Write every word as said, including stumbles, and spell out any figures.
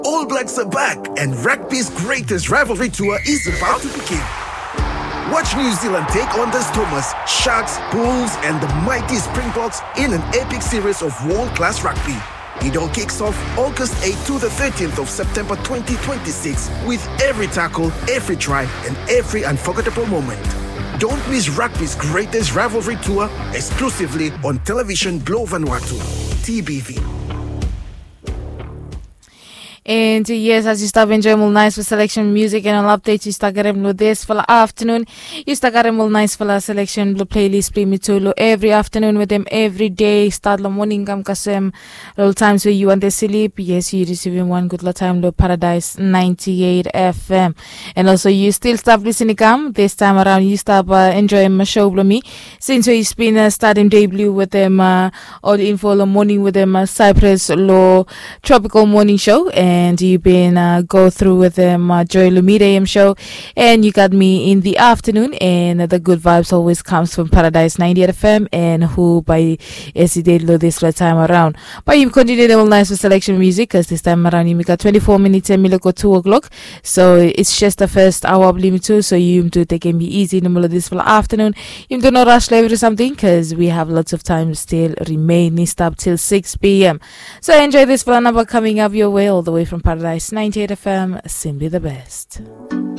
All Blacks are back and rugby's greatest rivalry tour is about to begin. Watch New Zealand take on the Stormers, Sharks, Bulls and the mighty Springboks in an epic series of world-class rugby. It all kicks off August eighth to the thirteenth of September twenty twenty-six with every tackle, every try and every unforgettable moment. Don't miss rugby's greatest rivalry tour exclusively on television Glow Vanuatu, T B V. And uh, yes, as you start enjoying more nice for selection music and I'll update you start getting with this for the afternoon. You start getting more nice for the selection the playlist play me too every afternoon with them every day. Start the morning kam kasem little times where you want to sleep. Yes, you receiving one good la time lo Paradise ninety-eight F M. And also you still start listening kam this time around you start uh, enjoying my show with me. Since we've been uh, starting debut with them uh, all the info the morning with them uh, Cypress Law Tropical Morning Show. And And you've been uh, go through with them uh, Joy Lumide A M show, and you got me in the afternoon. And the good vibes always comes from Paradise ninety-eight F M, and who by S D Lo this time around. But you continue the all nice with selection music, because this time around you got twenty-four minutes and me go two o'clock. So it's just the first hour of limit too. So you do take it easy in the middle of this for the afternoon. You do not rush live or something, because we have lots of time still remaining up till six p.m. So enjoy this for number coming up your way all the way from Paradise ninety-eight F M, simply the best.